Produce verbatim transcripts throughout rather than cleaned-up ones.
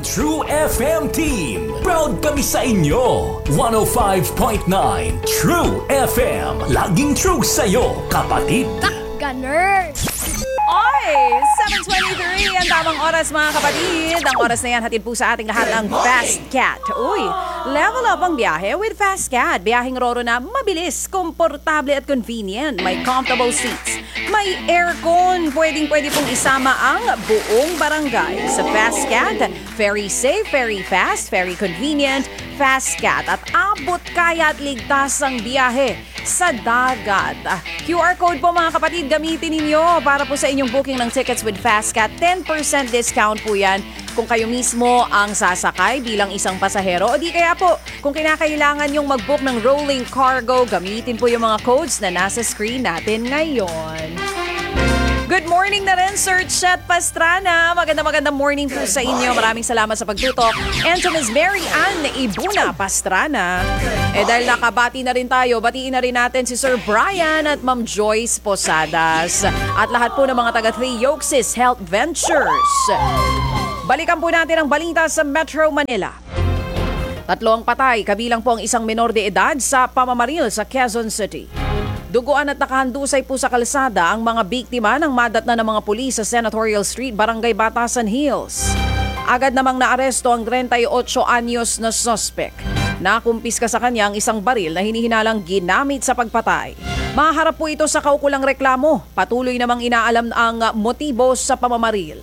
True F M Team. Proud kami sa inyo. one oh five point nine True F M. Laging true sa'yo, kapatid. Ganers! Oy! seven twenty-three ang tamang oras mga kapatid. Ang oras na yan hatid po sa ating lahat ng Fast Cat. Uy, level up ang biyahe with Fast Cat. Biyaheng Roro na mabilis, komportable at convenient. May comfortable seats. May aircon. Pwedeng pwede pong isama ang buong barangay. Sa Fast Cat, very safe, very fast, very convenient. Fast Cat at abot kaya at ligtas ang biyahe sa dagat. Q R code po mga kapatid, gamitin ninyo para po sa inyong booking ng tickets with Fast Cat. ten percent discount po yan kung kayo mismo ang sasakay bilang isang pasahero. O di kaya po, kung kinakailangan yung mag-book ng rolling cargo, gamitin po yung mga codes na nasa screen natin ngayon. Good morning na rin, Sir Chet Pastrana. Maganda magandang morning po sa inyo. Maraming salamat sa pagtutok. And to Miz Mary Ann Ibuna Pastrana. Eh dahil nakabati na rin tayo, batiin na rin natin si Sir Brian at Ma'am Joyce Posadas. At lahat po ng mga taga Three Yokesis Health Ventures. Balikan po natin ang balita sa Metro Manila. Tatlo ang patay, kabilang po ang isang menor de edad sa pamamaril sa Quezon City. Duguan at nakahandusay po sa kalsada ang mga biktima ng madatna ng mga pulis sa Senatorial Street, Barangay Batasan Hills. Agad namang naaresto ang thirty-eight anyos na suspect. Nakumpiska sa kanya ang isang baril na hinihinalang ginamit sa pagpatay. Maharap po ito sa kaukulang reklamo. Patuloy namang inaalam ang motibo sa pamamaril.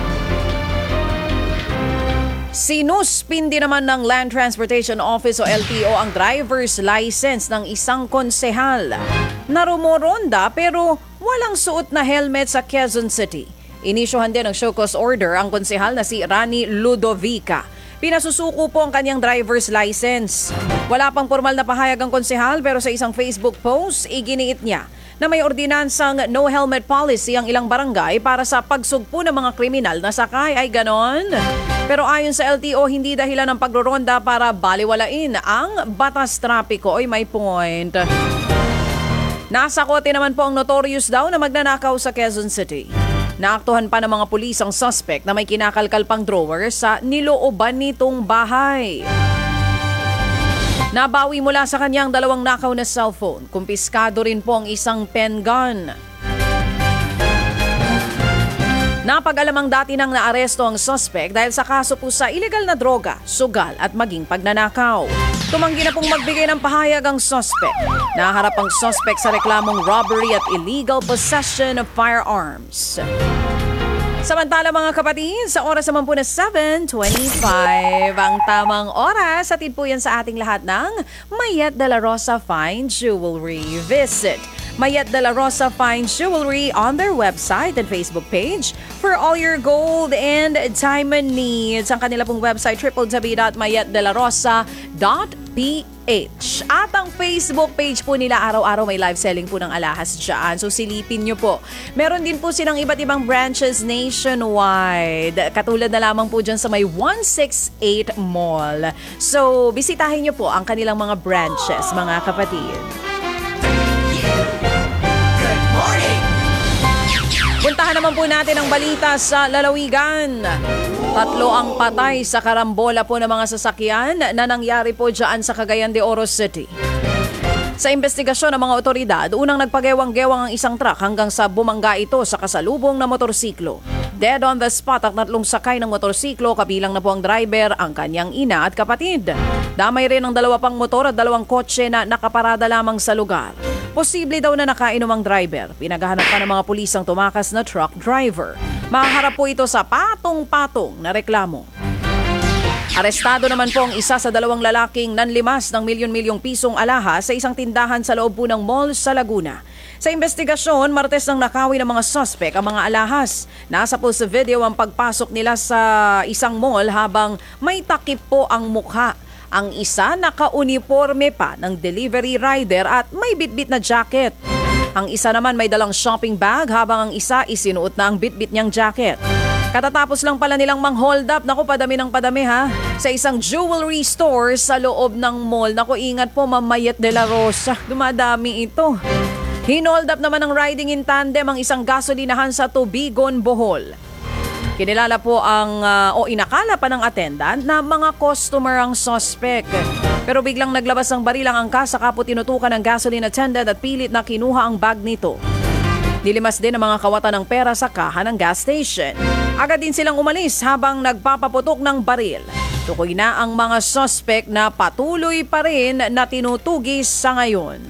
Sinuspindi naman ng Land Transportation Office o L T O ang driver's license ng isang konsehal na rumoronda pero walang suot na helmet sa Quezon City. Inisyuhan din ng show cause order ang konsehal na si Rani Ludovica. Pinasusuko po ang kanyang driver's license. Wala pang formal na pahayag ang konsehal pero sa isang Facebook post, iginiit niya na may ordinansang no helmet policy ang ilang barangay para sa pagsugpo ng mga kriminal na sakay. Ay ganon. Pero ayon sa L T O, hindi dahilan ng pagroronda para baliwalain ang batas trapiko. Oy, may point. Nasa kote naman po ang notorious daw na magnanakaw sa Quezon City. Naaktuhan pa ng mga pulis ang suspect na may kinakalkal pang drawer sa nilooban nitong bahay. Nabawi mula sa kanyang dalawang nakaw na cellphone. Kumpiskado rin po ang isang pen gun. Napag-alamang dati nang naaresto ang suspect dahil sa kaso po sa ilegal na droga, sugal at maging pagnanakaw. Tumanggi na pong magbigay ng pahayag ang suspect. Naharap ang suspect sa reklamong robbery at illegal possession of firearms. Samantala mga kapatid, sa oras naman po na seven twenty-five, ang tamang oras, atid po yan sa ating lahat ng Mayet de la Rosa Fine Jewelry. Visit Mayet de la Rosa Fine Jewelry on their website and Facebook page for all your gold and diamond needs. Ang kanila pong website, w w w dot mayet de la rosa dot p h. At ang Facebook page po nila, araw-araw may live selling po ng alahas dyan. So silipin nyo po. Meron din po silang iba't ibang branches nationwide. Katulad na lamang po dyan sa may one sixty-eight Mall. So bisitahin nyo po ang kanilang mga branches, mga kapatid. Puntahan naman po natin ang balita sa lalawigan. Tatlo ang patay sa karambola po ng mga sasakyan na nangyari po dyan sa Cagayan de Oro City. Sa investigasyon ng mga otoridad, unang nagpagewang-gewang ang isang truck hanggang sa bumangga ito sa kasalubong na motorsiklo. Dead on the spot ang tatlong sakay ng motorsiklo, kabilang na po ang driver, ang kanyang ina at kapatid. Damay rin ang dalawa pang motor at dalawang kotse na nakaparada lamang sa lugar. Posible daw na nakainom ang driver. Pinaghahanap pa ng mga pulis ang tumakas na truck driver. Maharap po ito sa patong-patong na reklamo. Arestado naman po ang isa sa dalawang lalaking nanlimas ng milyon-milyong pisong alahas sa isang tindahan sa loob po ng mall sa Laguna. Sa investigasyon, Martes nang nakawin ng mga suspect ang mga alahas. Nasa po sa video ang pagpasok nila sa isang mall habang may takip po ang mukha. Ang isa naka-uniforme pa ng delivery rider at may bitbit na jacket. Ang isa naman may dalang shopping bag habang ang isa isinuot na ang bitbit niyang jacket. Katatapos lang pala nilang mang-hold up, naku padami ng padami ha, sa isang jewelry store sa loob ng mall. Naku ingat po Ma'am Mayet de la Rosa, dumadami ito. Hinold up naman ng riding in tandem ang isang gasolinahan sa Tubigon, Bohol. Kinilala po ang uh, o inakala pa ng attendant na mga customer ang suspect. Pero biglang naglabas ang baril ang angkas saka po tinutukan ng gasoline attendant at pilit na kinuha ang bag nito. Nilimas din ang mga kawatan ng pera sa kaha ng gas station. Agad din silang umalis habang nagpapaputok ng baril. Tukoy na ang mga suspect na patuloy pa rin na tinutugis sa ngayon.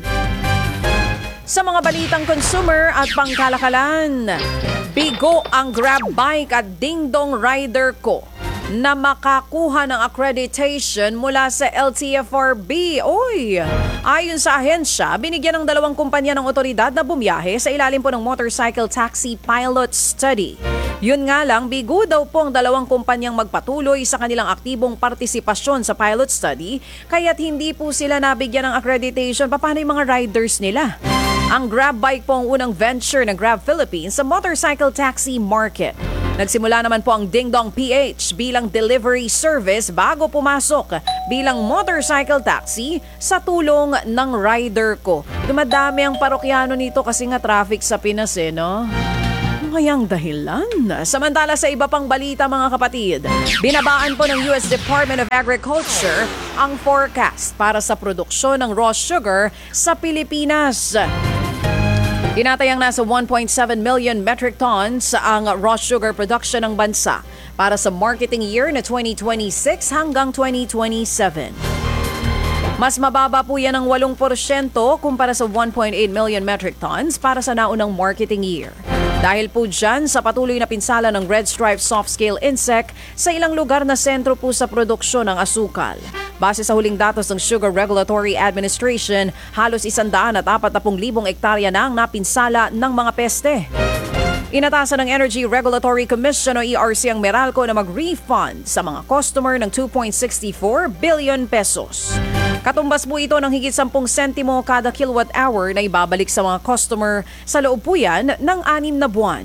Sa mga balitang consumer at pangkalakalan, bigo ang grab bike at dingdong rider ko na makakuha ng accreditation mula sa L T F R B. Oy! Ayon sa ahensya, binigyan ng dalawang kumpanya ng otoridad na bumiyahe sa ilalim po ng Motorcycle Taxi Pilot Study. Yun nga lang, bigo daw po ang dalawang kumpanyang magpatuloy sa kanilang aktibong partisipasyon sa pilot study, kaya't hindi po sila nabigyan ng accreditation. Paano yung mga riders nila? Ang Grab Bike po ang unang venture ng Grab Philippines sa motorcycle taxi market. Nagsimula naman po ang Dingdong P H bilang delivery service bago pumasok bilang motorcycle taxi sa tulong ng rider ko. Dumadami ang parokyano nito kasi nga traffic sa Pinas eh, no? Ano kayang dahilan? Samantala sa iba pang balita mga kapatid, binabaan po ng U S Department of Agriculture ang forecast para sa produksyon ng raw sugar sa Pilipinas. Tinatayang nasa one point seven million metric tons ang raw sugar production ng bansa para sa marketing year na twenty twenty-six hanggang twenty twenty-seven. Mas mababa po yan ng eight percent kumpara sa one point eight million metric tons para sa naunang marketing year. Dahil po dyan sa patuloy na pinsala ng red stripe soft-scale insect sa ilang lugar na sentro po sa produksyon ng asukal. Base sa huling datos ng Sugar Regulatory Administration, halos one hundred forty thousand ektarya na ang napinsala ng mga peste. Inatasan ng Energy Regulatory Commission o E R C ang Meralco na mag-refund sa mga customer ng two point six four billion pesos. Katumbas po ito ng higit ten sentimo kada kilowatt hour na ibabalik sa mga customer sa loob po yan ng anim na buwan.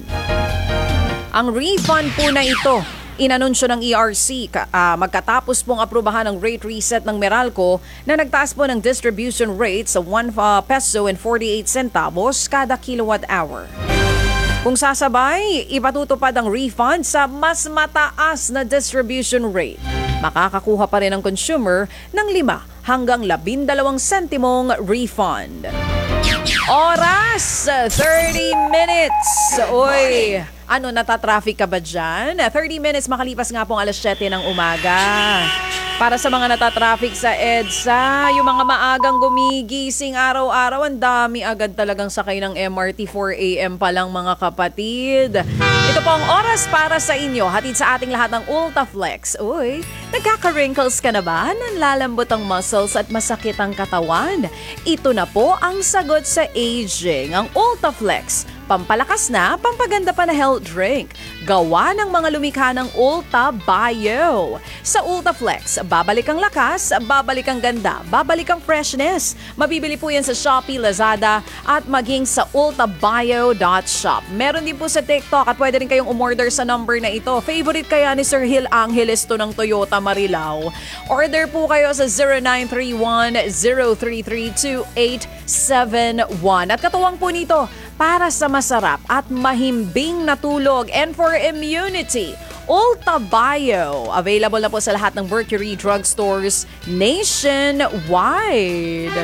Ang refund po na ito, inanunsyo ng E R C uh, magkatapos pong aprubahan ng rate reset ng Meralco na nagtaas po ng distribution rate sa one peso and forty-eight centavos kada kilowatt hour. Kung sasabay, ipatutupad ang refund sa mas mataas na distribution rate. Makakakuha pa rin ang consumer ng lima hanggang labindalawang sentimong refund. Oras, thirty minutes. Uy, ano, natatraffic ka ba dyan? thirty minutes makalipas nga pong alas siyete ng umaga. Para sa mga natatraffic sa EDSA, yung mga maagang gumigising araw-araw, ang dami agad talagang sakay ng M R T four a.m. pa lang mga kapatid. Ito po ang oras para sa inyo. Hatid sa ating lahat ng Ultaflex. Uy, nagkaka-wrinkles ka na ba? Nanlalambot ang muscles at masakit ang katawan? Ito na po ang sagot sa aging. Ang Ultaflex. Pampalakas na, pampaganda pa na health drink. Gawa ng mga lumikha ng Ulta Bio. Sa Ultaflex, babalik ang lakas, babalik ang ganda, babalik ang freshness. Mabibili po yan sa Shopee, Lazada at maging sa ultabio dot shop. Meron din po sa TikTok at pwede rin kayong umorder sa number na ito. Favorite kaya ni Sir Hill Angeles to ng Toyota Marilao. Order po kayo sa zero nine three one, zero three three two, eight seven one. At katuwang po nito, para sa masarap at mahimbing na tulog and for immunity, Ulta Bio. Available na po sa lahat ng Mercury drugstores nationwide.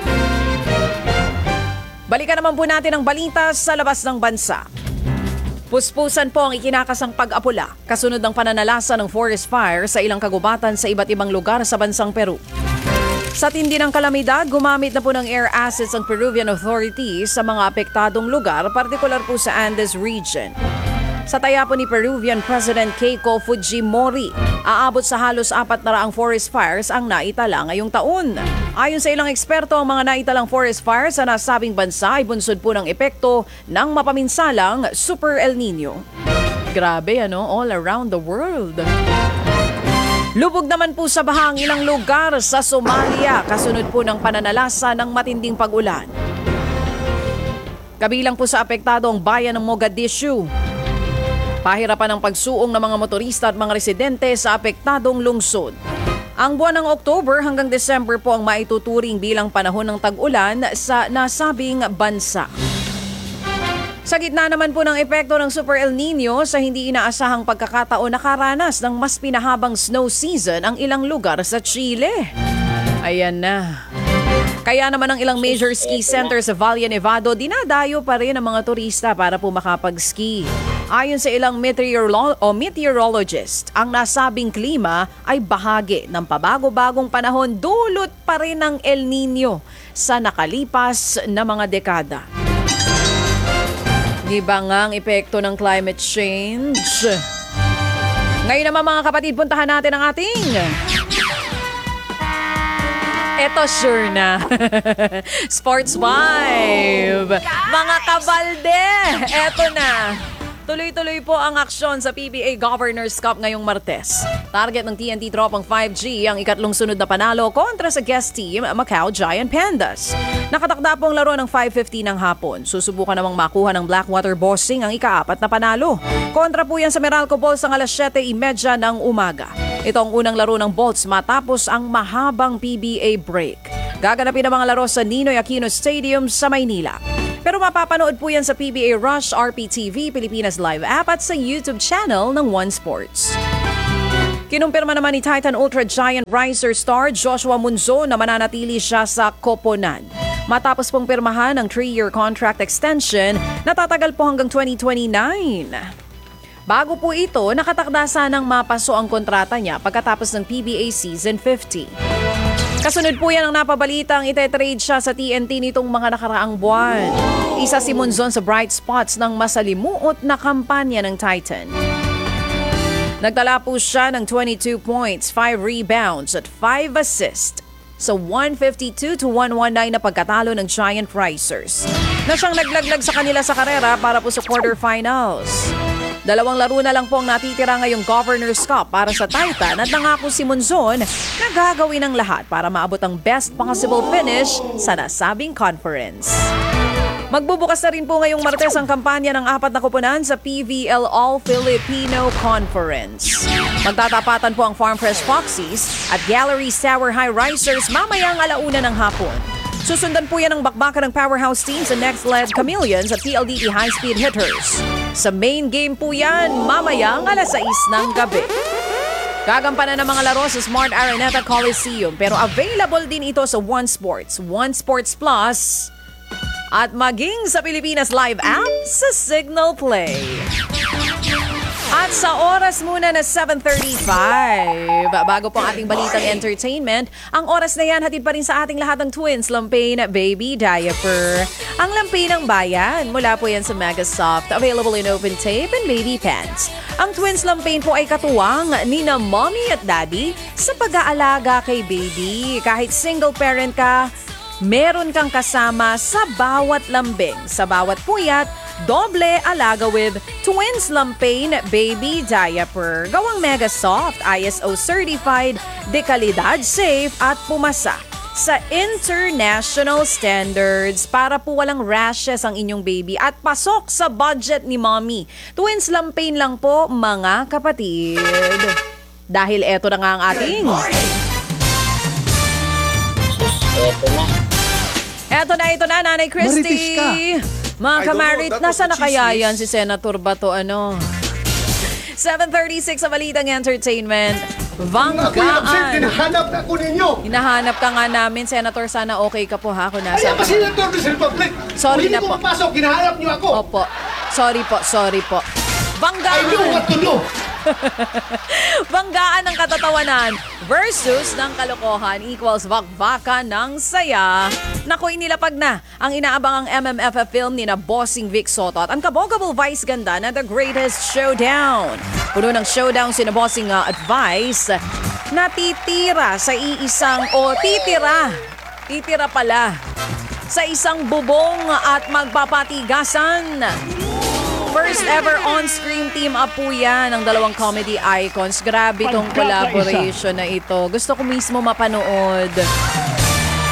Balikan naman po natin ang balita sa labas ng bansa. Puspusan po ang ikinakasang pag-apula kasunod ng pananalasa ng forest fire sa ilang kagubatan sa iba't ibang lugar sa bansang Peru. Sa tindi ng kalamidad, gumamit na po ng air assets ang Peruvian authorities sa mga apektadong lugar, partikular po sa Andes region. Sa taya po ni Peruvian President Keiko Fujimori, aabot sa halos apat na raang forest fires ang naitala ngayong taon. Ayon sa ilang eksperto, ang mga naitalang forest fires sa nasabing bansa ay bunsod po ng epekto ng mapaminsalang Super El Nino. Grabe ano, all around the world. Lubog naman po sa bahang ilang lugar sa Somalia kasunod po ng pananalasa ng matinding pag-ulan. Kabilang po sa apektado ang bayan ng Mogadishu. Pahirapan ang pagsuong ng mga motorista at mga residente sa apektadong lungsod. Ang buwan ng October hanggang December po ang maituturing bilang panahon ng tag-ulan sa nasabing bansa. Sa gitna naman po ng epekto ng Super El Nino sa hindi inaasahang pagkakataon nakaranas ng mas pinahabang snow season ang ilang lugar sa Chile. Ayan na. Kaya naman ang ilang major ski center sa Valle Nevado, dinadayo pa rin ang mga turista para po makapag-ski. Ayon sa ilang meteorolo- o meteorologist, ang nasabing klima ay bahagi ng pabago-bagong panahon dulot pa rin ng El Nino sa nakalipas na mga dekada. Di ba nga ang epekto ng climate change? Ngayon naman mga kapatid, puntahan natin ang ating... Eto sure na. Sports Vibe. Mga kabalde, eto na. Tuloy-tuloy po ang aksyon sa P B A Governors Cup ngayong Martes. Target ng T N T Tropang five G ang ikatlong sunod na panalo kontra sa guest team Macau Giant Pandas. Nakatakda po ang laro ng five fifteen ng hapon. Susubukan namang makuha ng Blackwater Bossing ang ikaapat na panalo. Kontra po yan sa Meralco Bulls ang alas siyete trenta ng umaga. Ito ang unang laro ng Bolts matapos ang mahabang P B A break. Gaganapin ang mga laro sa Ninoy Aquino Stadium sa Maynila. Pero mapapanood po yan sa P B A Rush, R P T V, Pilipinas Live App at sa YouTube channel ng One Sports. Kinumpirma naman ni Titan Ultra Giant Riser star Joshua Munzo na mananatili siya sa koponan. Matapos pong pirmahan ang three-year contract extension na tatagal po hanggang twenty twenty-nine. Bago po ito, nakatakda sanang mapaso ang kontrata niya pagkatapos ng P B A Season fifty. Kasunod po yan ang napabalitang itetrade siya sa T N T nitong mga nakaraang buwan. Isa si Munzon sa bright spots ng masalimuot na kampanya ng Titan. Nagtala po siya ng twenty-two points, five rebounds at five assists sa one fifty-two to one nineteen na pagkatalo ng Giant Risers na siyang naglaglag sa kanila sa karera para po sa quarterfinals. Dalawang laro na lang po ang natitira ngayong Governor's Cup para sa Titan at nangako si Munzon na gagawin ang lahat para maabot ang best possible finish sa nasabing conference. Magbubukas na rin po ngayong Martes ang kampanya ng apat na koponan sa P V L All-Filipino Conference. Magtatapatan po ang Farm Fresh Foxies at Gallery Sour High Risers mamayang alauna ng hapon. Susundan po yan ang bakbakan ng powerhouse team sa Next-led Chameleons at P L D T High Speed Hitters. Sa main game po yan, mamayang alas sais ng gabi. Gagampanan ng mga laro sa Smart Araneta Coliseum pero available din ito sa One Sports, One Sports Plus at maging sa Pilipinas Live App sa Signal Play. At sa oras muna na seven thirty-five, bago po ang ating balitang entertainment, ang oras na yan hatid pa rin sa ating lahat ng Twins Lampain Baby Diaper. Ang Lampain ng bayan, mula po yan sa Megasoft, available in open tape and baby pants. Ang Twins Lampain po ay katuwang ni na mommy at daddy sa pag-aalaga kay baby. Kahit single parent ka, meron kang kasama sa bawat lambing, sa bawat puyat, doble alaga with Twins Lampain Baby Diaper. Gawang Mega Soft, I S O certified, dekalidad safe at pumasa sa international standards para po walang rashes ang inyong baby at pasok sa budget ni mommy. Twins Lampain lang po mga kapatid. Dahil eto na nga ang ating... Eto na. Eto na, ito na, Nanay Christy. Marites ka. Mga I kamarit, don't know, nasa na that's kaya chismis. yan si Senator Bato, ano? seven thirty-six sa Balitang Entertainment. Ako yung absent, Vanggaan. hinahanap na ako ninyo. Hinahanap ka nga namin, Senator. Sana okay ka po ha kung nasa... Kaya pa senator ng Republic. Sorry Kung na hindi po. ko papasok, hinahanap niyo ako. Opo. Sorry po, sorry po. I know Vanggaan. what to do. Banggaan ng katatawanan versus ng kalokohan equals bakbakan ng saya. Naku, inilapag na ang inaabangang M M F F film ni na Bossing Vic Soto at ang kabogable Vice ganda na The Greatest Showdown. Puno ng showdown si na Bossing uh, at Vice na titira sa iisang o titira. Titira pala sa isang bubong at magpapatigasan. First ever on-screen team up po yan ng dalawang comedy icons. Grabe tong collaboration na ito. Gusto ko mismo mapanood.